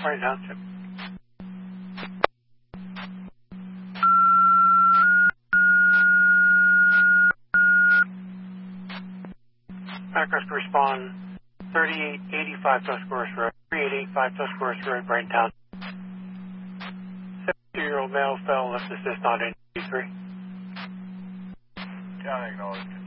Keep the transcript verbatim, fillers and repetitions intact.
Brighton Township. Packers respond thirty-eight eighty-five Tuscarawas Road, thirty-eight eighty-five Tuscarawas Road, Brighton Township. seventy-two-year-old male fell, left assist on eighty-three. County acknowledged.